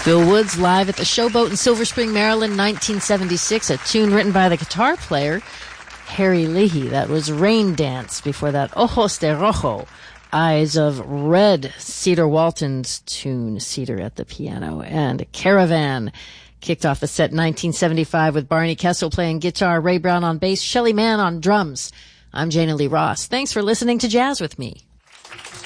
Bill Woods live at the Showboat in Silver Spring, Maryland, 1976, a tune written by the guitar player Harry Leahy. That was Rain Dance. Before that, Ojos de Rojo, Eyes of Red, Cedar Walton's tune, Cedar at the piano, and Caravan kicked off the set in 1975 with Barney Kessel playing guitar, Ray Brown on bass, Shelley Mann on drums. I'm Jana Lee Ross. Thanks for listening to Jazz with Me.